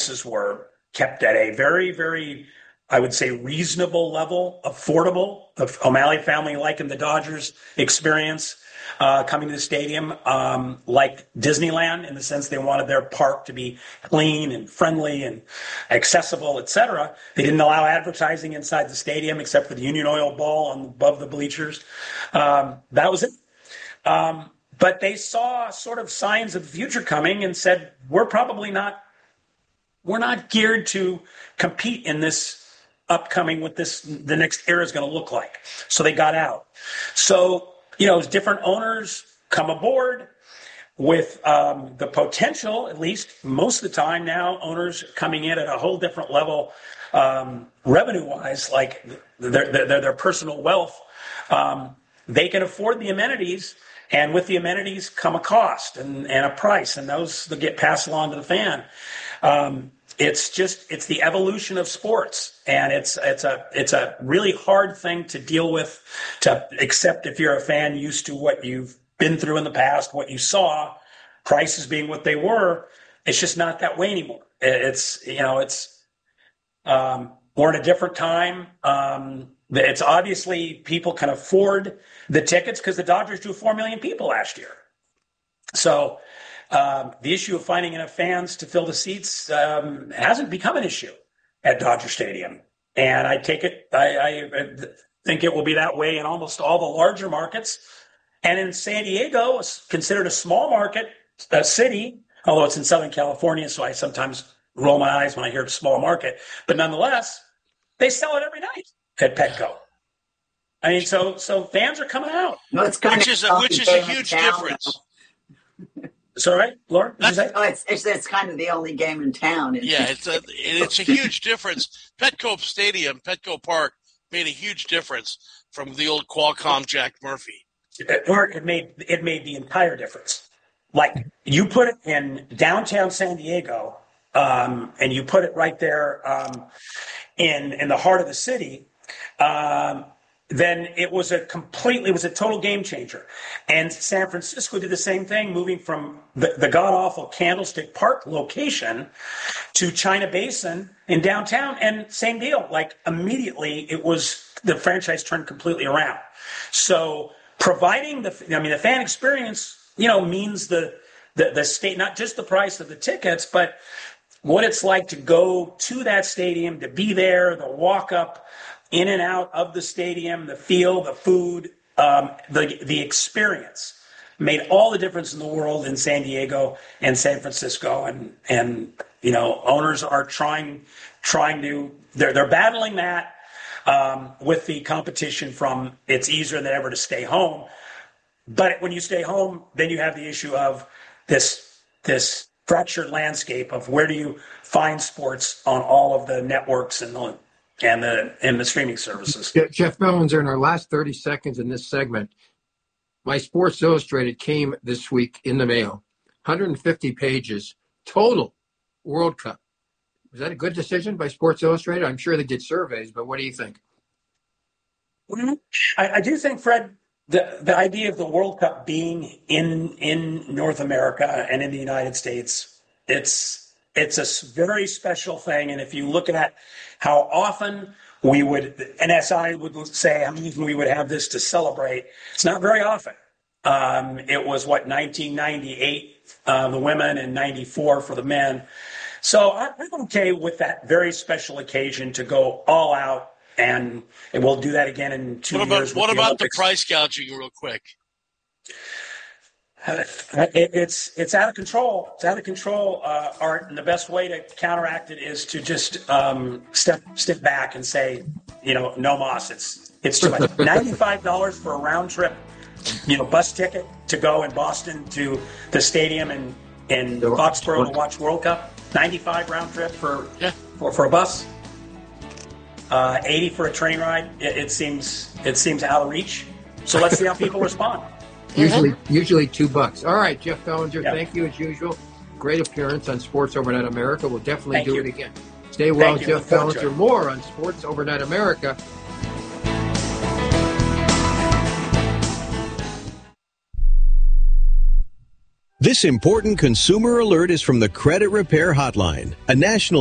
prices were kept at a very, very, I would say, reasonable level, affordable. The O'Malley family likened the Dodgers experience coming to the stadium like Disneyland, in the sense they wanted their park to be clean and friendly and accessible, etc. They didn't allow advertising inside the stadium except for the Union Oil ball above the bleachers. That was it. But they saw sort of signs of the future coming and said, we're not geared to compete in this upcoming what the next era is going to look like. So they got out. So, different owners come aboard with the potential, at least most of the time now, owners coming in at a whole different level revenue-wise, like their personal wealth. They can afford the amenities. And with the amenities come a cost and a price, and those that get passed along to the fan. It's the evolution of sports, and it's a really hard thing to deal with, to accept if you're a fan used to what you've been through in the past, what you saw, prices being what they were. It's just not that way anymore. We're in a different time. It's obviously people can afford the tickets because the Dodgers drew 4 million people last year. So the issue of finding enough fans to fill the seats hasn't become an issue at Dodger Stadium. And I think it will be that way in almost all the larger markets. And in San Diego, it's considered a small market, a city, although it's in Southern California, so I sometimes roll my eyes when I hear small market. But nonetheless, they sell it every night at Petco. I mean, so fans are coming out. No, it's which is a huge difference. Sorry, Laura? It's kind of the only game in town. Yeah, it's a huge difference. Petco Stadium, Petco Park made a huge difference from the old Qualcomm Jack Murphy. It made the entire difference. Like, you put it in downtown San Diego, and you put it right there in the heart of the city, then it was a total game changer. And San Francisco did the same thing, moving from the god-awful Candlestick Park location to China Basin in downtown, and same deal. Like, immediately the franchise turned completely around. So providing the fan experience, means the state, not just the price of the tickets, but what it's like to go to that stadium, to be there, the walk up, in and out of the stadium, the feel, the food, the experience made all the difference in the world in San Diego and San Francisco. And owners are trying to, they're battling that with the competition from it's easier than ever to stay home. But when you stay home, then you have the issue of this fractured landscape of where do you find sports on all of the networks and the streaming services. Jeff Bellinger, in our last 30 seconds in this segment, my Sports Illustrated came this week in the mail. 150 pages total World Cup. Was that a good decision by Sports Illustrated? I'm sure they did surveys, but what do you think? I do think, Fred, the idea of the World Cup being in North America and in the United States, it's a very special thing. And if you look at how often NSI would say how many we would have this to celebrate, it's not very often. It was 1998, the women, and 94 for the men. So I'm okay with that very special occasion to go all out, and we'll do that again in 2 years. What about the price gouging, real quick? It's out of control. It's out of control, Art, and the best way to counteract it is to just step back and say, no mas. It's too much. $95 for a round trip, bus ticket to go in Boston to the stadium in Foxborough to watch World Cup. 95 round trip for a bus. 80 for a train ride. It seems out of reach. So let's see how people respond. Usually $2. All right, Jeff Bellinger, Thank you as usual. Great appearance on Sports Overnight America. We'll definitely do it again. Stay well, Jeff Bellinger. More on Sports Overnight America. This important consumer alert is from the Credit Repair Hotline, a national